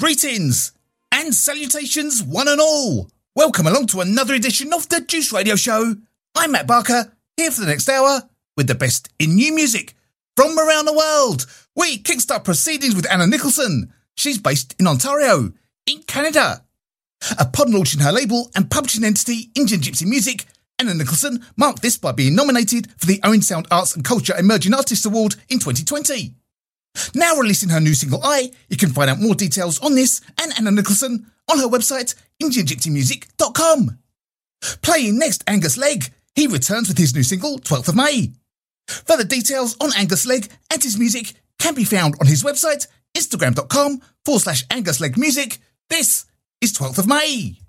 Greetings and salutations one and all. Welcome along to another edition of the Juice Radio Show. I'm Matt Barker, here for the next hour with the best in new music from around the world. We kickstart proceedings with Anna Nicholson. She's based in Ontario, in Canada. Upon launching her label and publishing entity, Indian Gypsy Music, Anna Nicholson marked this by being nominated for the Owen Sound Arts and Culture Emerging Artist Award in 2020. Now releasing her new single, I, you can find out more details on this and Anna Nicholson on her website, indiangypsymusic.com. Playing next, Angus Legg. He returns with his new single, 12th of May. Further details on Angus Legg and his music can be found on his website, instagram.com/Angus Legg Music. This is 12th of May.